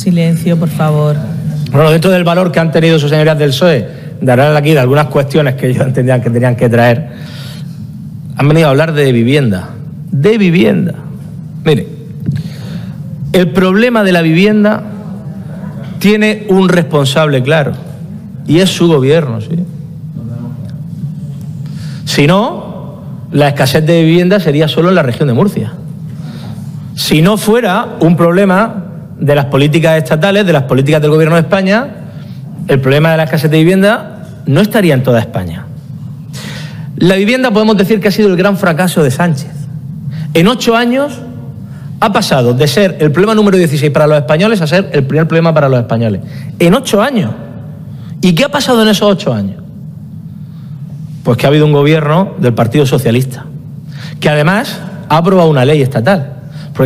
Silencio, por favor. Bueno, dentro del valor que han tenido sus señorías del PSOE, de hablar aquí de algunas cuestiones que ellos entendían que tenían que traer, han venido a hablar de vivienda. De vivienda. Mire, el problema de la vivienda tiene un responsable claro, y es su gobierno, ¿sí? Si no, la escasez de vivienda sería solo en la región de Murcia. Si no fuera un problema de las políticas estatales, de las políticas del Gobierno de España, el problema de la escasez de vivienda no estaría en toda España. La vivienda podemos decir que ha sido el gran fracaso de Sánchez. En 8 años ha pasado de ser el problema número 16 para los españoles a ser el primer problema para los españoles. En 8 años. ¿Y qué ha pasado en esos 8 años? Pues que ha habido un gobierno del Partido Socialista, que además ha aprobado una ley estatal